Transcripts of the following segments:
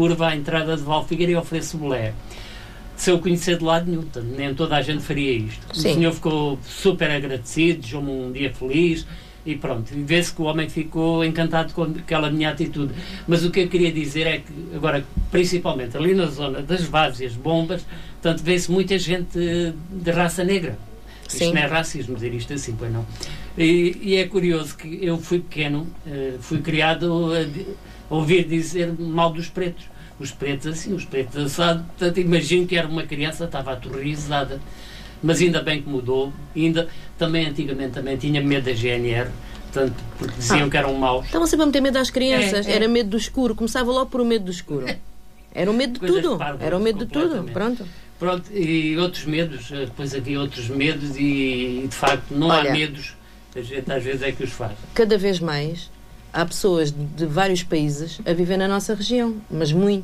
curva à entrada de Valfigueira e ofereço bolé. Se eu conhecer de lado nenhum, nem toda a gente faria isto. Sim. O senhor ficou super agradecido, desejou-me um dia feliz e pronto. E vê-se que o homem ficou encantado com aquela minha atitude. Mas o que eu queria dizer é que, agora, principalmente ali na zona das Várzeas, Bombas, portanto, vê-se muita gente de raça negra. Sim. Isto não é racismo dizer isto assim, pois não. E é curioso que eu fui pequeno, fui criado a ouvir dizer mal dos pretos. Os pretos assim, os pretos assados, portanto, imagino que era uma criança, estava aterrorizada. Mas ainda bem que mudou. Também antigamente também tinha medo da GNR, portanto, porque diziam que eram maus. Estavam sempre a meter medo às crianças, era medo do escuro, começava logo por o medo do escuro. Era o medo de tudo, era o medo de tudo, pronto. E outros medos, depois havia outros medos e de facto não há medos, a gente às vezes é que os faz. Cada vez mais há pessoas de vários países a viver na nossa região, mas muito.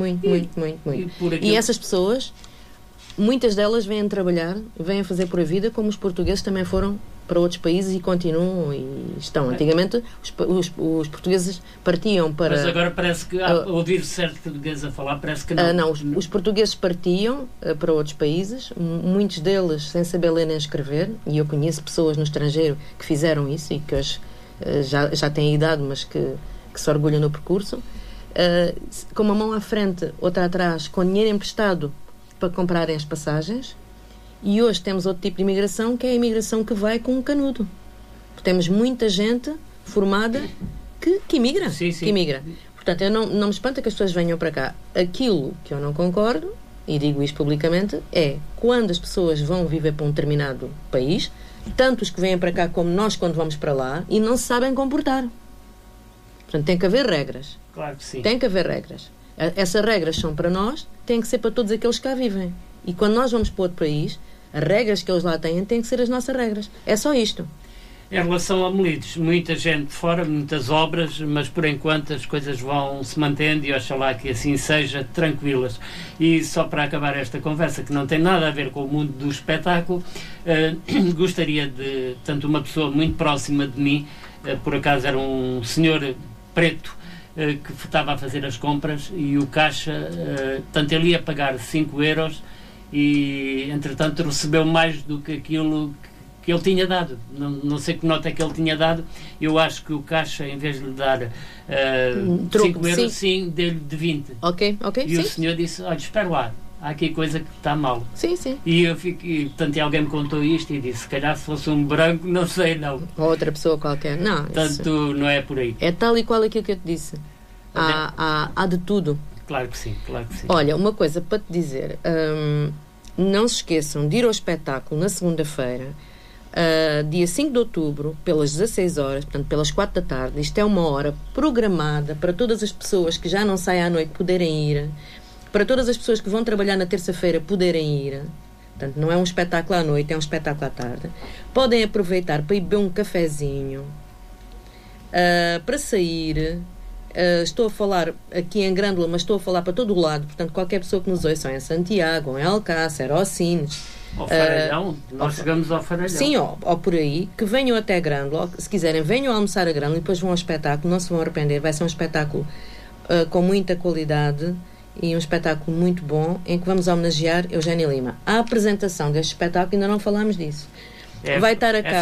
E essas pessoas, muitas delas vêm trabalhar, vêm fazer por a vida, como os portugueses também foram para outros países e continuam e estão. Antigamente os portugueses partiam para... Mas agora parece que, ouvir certos portugueses a falar, parece que não. Não, os portugueses partiam para outros países, muitos deles sem saber ler nem escrever, e eu conheço pessoas no estrangeiro que fizeram isso e que hoje já têm idade, mas que se orgulham no percurso, com uma mão à frente, outra atrás, com dinheiro emprestado para comprarem as passagens. E hoje temos outro tipo de imigração, que é a imigração que vai com um canudo. Temos muita gente formada que imigra. Sim. Que imigra. Portanto, eu não me espanta que as pessoas venham para cá. Aquilo que eu não concordo, e digo isto publicamente, é quando as pessoas vão viver para um determinado país, tanto os que vêm para cá como nós quando vamos para lá, e não se sabem comportar. Portanto, tem que haver regras. Claro que sim. Tem que haver regras. Essas regras são para nós, têm que ser para todos aqueles que cá vivem. E quando nós vamos para outro país, as regras que eles lá têm que ser as nossas regras. É só isto. Em relação a Melides, muita gente de fora, muitas obras, mas por enquanto as coisas vão se mantendo e oxalá que assim seja, tranquilas. E só para acabar esta conversa, que não tem nada a ver com o mundo do espetáculo, gostaria de, tanto uma pessoa muito próxima de mim, por acaso era um senhor preto, que estava a fazer as compras e o caixa, tanto ele ia pagar 5 euros e entretanto recebeu mais do que aquilo que ele tinha dado. Não sei que nota é que ele tinha dado. Eu acho que o caixa, em vez de lhe dar 5 euros, sim, deu-lhe de 20. Ok, e o senhor disse, olha, espera lá, há aqui coisa que está mal. Sim. E eu fiquei, portanto, alguém me contou isto e disse, se calhar se fosse um branco, não sei, não. Ou outra pessoa qualquer. Não, portanto, não é por aí. É tal e qual aquilo que eu te disse. Há de tudo. Claro que sim. Olha, uma coisa para te dizer, não se esqueçam de ir ao espetáculo na segunda-feira, dia 5 de outubro, pelas 16 horas, portanto pelas 4 da tarde. Isto é uma hora programada para todas as pessoas que já não saem à noite poderem ir, para todas as pessoas que vão trabalhar na terça-feira poderem ir. Portanto, não é um espetáculo à noite, é um espetáculo à tarde. Podem aproveitar para ir beber um cafezinho, para sair. Estou a falar aqui em Grândola, mas estou a falar para todo o lado, portanto qualquer pessoa que nos ouça, ou em Santiago, ou em Alcácer, ou Sines, ao Faralhão, nós chegamos ao Faralhão. Sim, ou por aí, que venham até Grândola, se quiserem venham almoçar a Grândola e depois vão ao espetáculo, não se vão arrepender, vai ser um espetáculo com muita qualidade e um espetáculo muito bom, em que vamos homenagear Eugénia Lima. A apresentação deste espetáculo, ainda não falámos disso. Vai estar a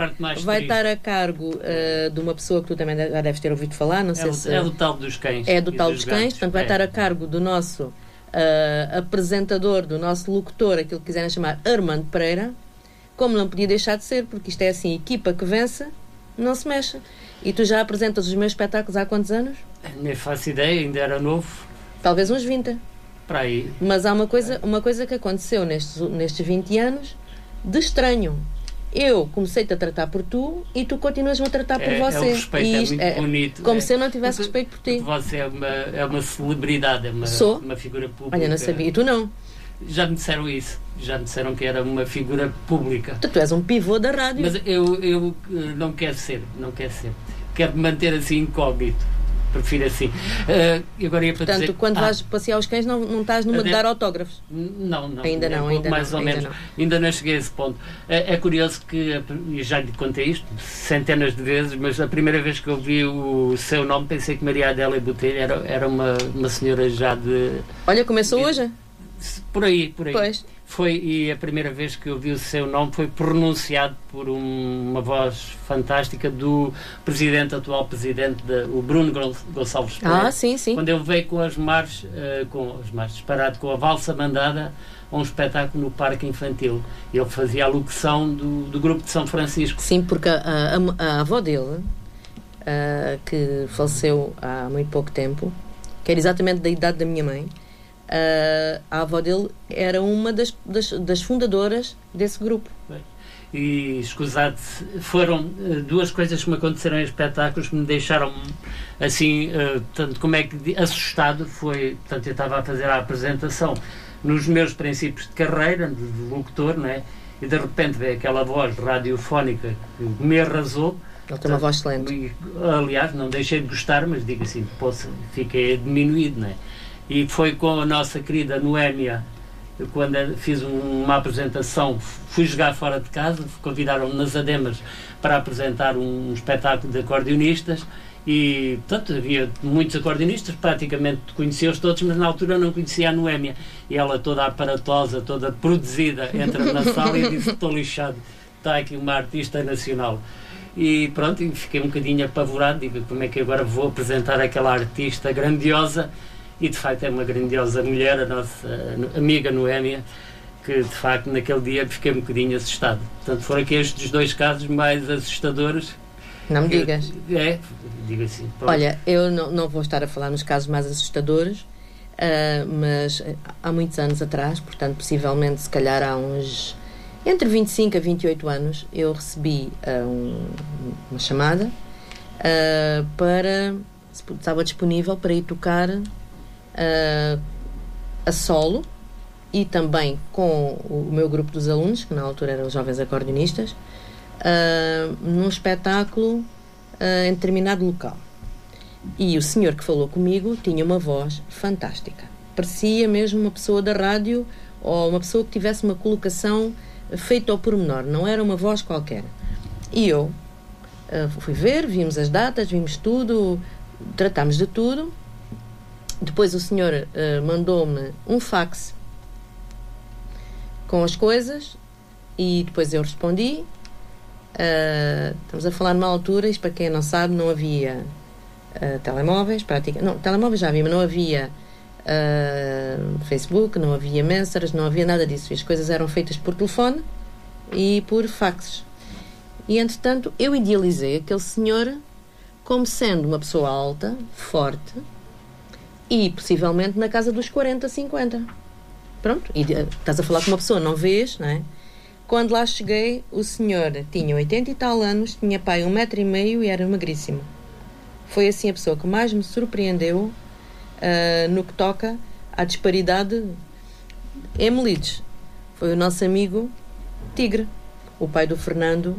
cargo de uma pessoa que tu também já deves ter ouvido falar, não sei se... É do tal dos cães. É do tal dos cães, portanto vai estar a cargo do nosso apresentador, do nosso locutor, aquilo que quiserem chamar, Armando Pereira, como não podia deixar de ser, porque isto é assim, equipa que vence, não se mexe. E tu já apresentas os meus espetáculos há quantos anos? Nem faço ideia, ainda era novo. Talvez uns 20. Para aí. Mas há uma coisa que aconteceu nestes 20 anos de estranho. Eu comecei-te a tratar por tu e tu continuas-me a tratar por você. O respeito e isto é muito bonito. Como se eu não tivesse respeito por ti. Você é uma celebridade, uma figura pública. Olha, não sabia. E tu não? Já me disseram isso. Já me disseram que era uma figura pública. Tu és um pivô da rádio. Mas eu não quero ser. Não quero ser. Quero me manter assim incógnito. prefiro assim. Agora ia para Portanto, dizer, quando vais passear os cães, não estás numa de dar autógrafos? Não. Ainda não, ainda não cheguei a esse ponto. É curioso que, e já lhe contei isto centenas de vezes, mas a primeira vez que eu vi o seu nome, pensei que Maria Adélia Botelho era uma senhora já de... Olha, começou hoje? Por aí. Pois. Foi, e a primeira vez que eu vi o seu nome foi pronunciado por uma voz fantástica do atual presidente, o Bruno Gonçalves Pereira. Sim. Quando ele veio com as marchas, disparado, com a valsa mandada a um espetáculo no Parque Infantil. Ele fazia a locução do grupo de São Francisco. Sim, porque a avó dele, que faleceu há muito pouco tempo, que era exatamente da idade da minha mãe, a avó dele era uma das fundadoras desse grupo. E, escusado, foram duas coisas que me aconteceram em espetáculos que me deixaram assim, tanto como é que assustado. Foi, portanto, eu estava a fazer a apresentação nos meus princípios de carreira, de locutor, não é? E de repente veio aquela voz radiofónica que me arrasou. Ele tem uma voz excelente. Aliás, não deixei de gostar, mas digo assim, fiquei diminuído, não é? E foi com a nossa querida Noémia, quando fiz uma apresentação, fui jogar fora de casa, convidaram-me nas Ademas para apresentar um espetáculo de acordeonistas e, portanto, havia muitos acordeonistas, praticamente conhecia-os todos, mas na altura não conhecia a Noémia. E ela toda aparatosa, toda produzida, entra na sala e disse: estou lixado, está aqui uma artista nacional. E pronto, e fiquei um bocadinho apavorado, digo, como é que agora vou apresentar aquela artista grandiosa? E de facto é uma grandiosa mulher, a nossa amiga Noémia, que de facto naquele dia fiquei um bocadinho assustado. Portanto, foram aqui estes dois casos mais assustadores. Não me digas. Digo assim. Pronto. Olha, eu não vou estar a falar nos casos mais assustadores, mas há muitos anos atrás, portanto, possivelmente, se calhar há uns... Entre 25 a 28 anos, eu recebi uma chamada para... Estava disponível para ir tocar a solo e também com o meu grupo dos alunos, que na altura eram os jovens acordeonistas, num espetáculo em determinado local. E o senhor que falou comigo tinha uma voz fantástica. Parecia mesmo uma pessoa da rádio ou uma pessoa que tivesse uma colocação feita ao pormenor, não era uma voz qualquer. E eu fui ver, vimos as datas, vimos tudo, tratámos de tudo. Depois o senhor mandou-me um fax com as coisas e depois eu respondi. Estamos a falar numa altura, isto para quem não sabe, não havia telemóveis, não, telemóveis já havia, mas não havia Facebook, não havia Messengers, não havia nada disso. As coisas eram feitas por telefone e por faxes. E entretanto eu idealizei aquele senhor como sendo uma pessoa alta, forte e possivelmente na casa dos 40, 50. Pronto, e estás a falar com uma pessoa, não vês, não é? Quando lá cheguei, o senhor tinha 80 e tal anos, tinha pai 1,5 m e era magríssimo. Foi assim a pessoa que mais me surpreendeu no que toca à disparidade em Melides. Foi o nosso amigo Tigre, o pai do Fernando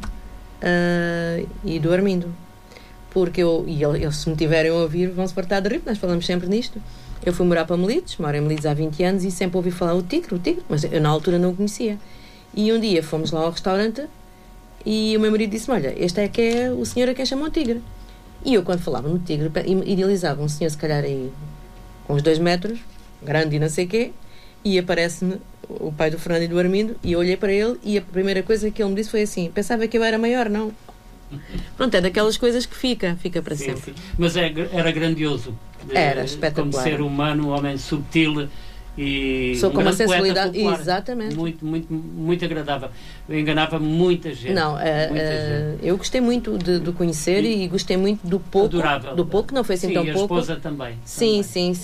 e do Armindo. Porque eles, se me tiverem a ouvir, vão se fartar de rir, nós falamos sempre nisto. Eu fui morar para Melides, moro em Melides há 20 anos e sempre ouvi falar o Tigre, mas eu na altura não o conhecia. E um dia fomos lá ao restaurante e o meu marido disse-me: olha, este é que é o senhor a quem chamam Tigre. E eu, quando falava no Tigre, idealizava um senhor se calhar aí com uns 2 metros, grande e não sei o quê, e aparece-me o pai do Fernando e do Armindo e eu olhei para ele e a primeira coisa que ele me disse foi assim: pensava que eu era maior, não? Pronto, é daquelas coisas que fica para sempre. Sim. Mas era grandioso. Era espetacular. Como ser humano, um homem subtil e sou com uma sensibilidade, exatamente, muito agradável. Enganava muita gente. Não, eu gostei muito de conhecer e gostei muito do pouco. Adorável. Do pouco, não foi assim tão pouco. E a esposa também. Sim.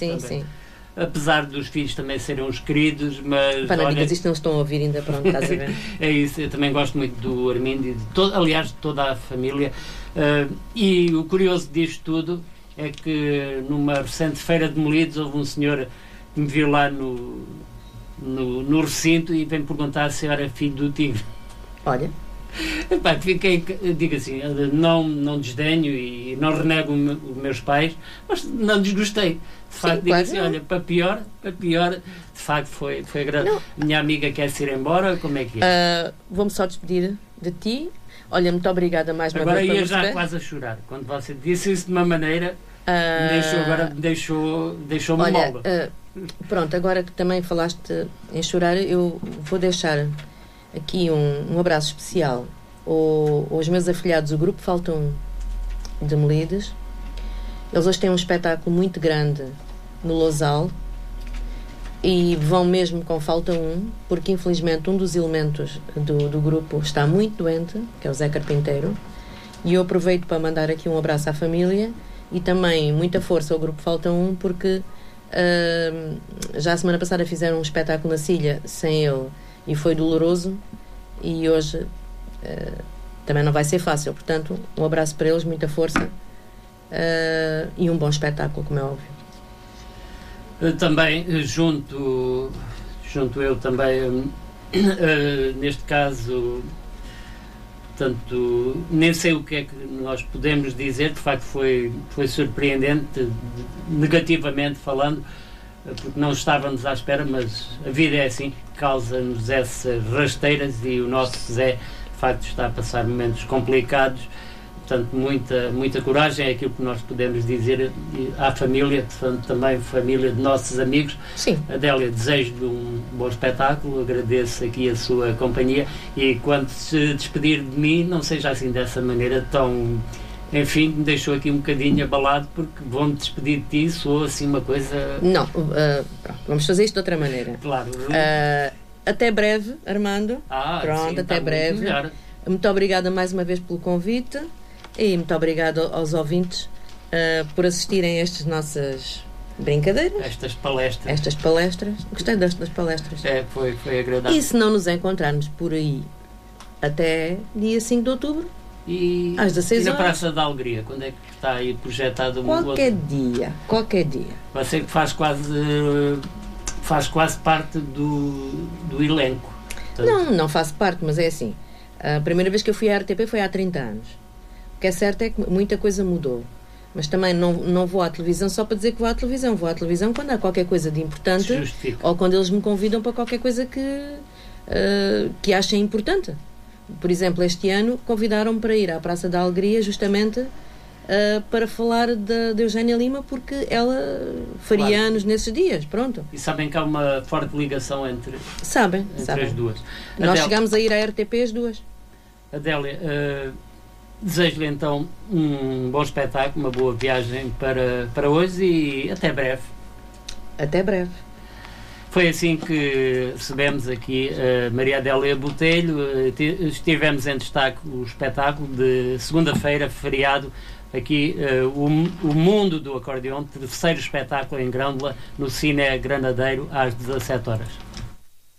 Apesar dos filhos também serem uns queridos, mas... Para não digas isto, não estão a ouvir ainda, pronto, estás a ver? É isso, eu também gosto muito do Armindo e aliás, de toda a família. E o curioso disto tudo é que numa recente feira de Melides houve um senhor que me viu lá no recinto e vem perguntar se eu era filho do Tigre. Olha. Epá, digo assim, não desdenho e não renego os meus pais, mas não desgostei. De facto, digo claro, assim, olha, para pior, de facto foi agradável. Minha amiga quer se ir embora, como é que é? Vou-me só despedir de ti. Olha, muito obrigada mais uma vez. Agora ia já receber. quase a chorar. Quando você disse isso de uma maneira, deixou-me mal. Pronto, agora que também falaste em chorar, eu vou deixar aqui um abraço especial aos meus afilhados, o grupo Falta Um de Melides. Eles hoje têm um espetáculo muito grande no Lousal e vão mesmo com Falta Um, porque infelizmente um dos elementos do grupo está muito doente, que é o Zé Carpinteiro, e eu aproveito para mandar aqui um abraço à família e também muita força ao grupo Falta Um, porque já a semana passada fizeram um espetáculo na Silla sem ele e foi doloroso, e hoje também não vai ser fácil. Portanto, um abraço para eles, muita força e um bom espetáculo, como é óbvio. Também junto eu também neste caso, portanto, nem sei o que é que nós podemos dizer. De facto foi surpreendente, negativamente falando, porque não estávamos à espera, mas a vida é assim, causa-nos essas rasteiras, e o nosso Zé de facto está a passar momentos complicados. Portanto, muita coragem é aquilo que nós podemos dizer à família, também família de nossos amigos. Sim. Adélia, desejo-lhe um bom espetáculo, agradeço aqui a sua companhia, e quando se despedir de mim, não seja assim dessa maneira tão... Enfim, me deixou aqui um bocadinho abalado, porque vão-me despedir de ti, sou assim uma coisa... Não, vamos fazer isto de outra maneira. Claro. Até breve, Armando. Pronto, sim, até breve. Muito obrigada mais uma vez pelo convite. E muito obrigada aos ouvintes por assistirem a estas nossas brincadeiras. Estas palestras. Gostei destas palestras. Foi agradável. E se não nos encontrarmos por aí até dia 5 de outubro, às 16 horas. E na Praça da Alegria, quando é que está aí projetado? Qualquer dia. Você que faz quase parte do elenco. Portanto... Não faço parte, mas é assim. A primeira vez que eu fui à RTP foi há 30 anos. O que é certo é que muita coisa mudou, mas também não vou à televisão só para dizer que vou à televisão. Vou à televisão quando há qualquer coisa de importante, ou quando eles me convidam para qualquer coisa que achem importante. Por exemplo, este ano convidaram-me para ir à Praça da Alegria justamente para falar de Eugénia Lima, porque ela faria anos nesses dias. Pronto. E sabem que há uma forte ligação entre as duas. Nós chegámos a ir à RTP as duas. Adélia, desejo-lhe então um bom espetáculo, uma boa viagem para hoje, e até breve. Até breve. Foi assim que recebemos aqui a Maria Adélia Botelho. Estivemos em destaque o espetáculo de segunda-feira, feriado, aqui o Mundo do Acordeão, terceiro espetáculo em Grândola, no Cine Granadeiro, às 17 horas.